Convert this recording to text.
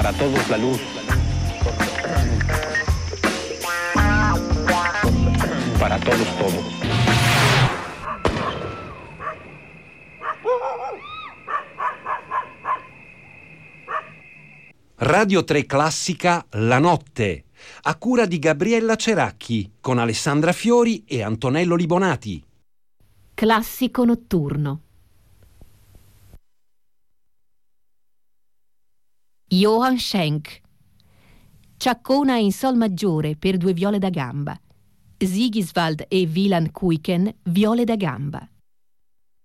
Para todos la luz. Para todos todo. Radio 3 Classica La Notte, a cura di Gabriella Ceracchi, con Alessandra Fiori e Antonello Libonati. Classico notturno. Johann Schenk. Ciaccona in sol maggiore per 2 viole da gamba. Sigiswald e Wieland Kuijken, viole da gamba.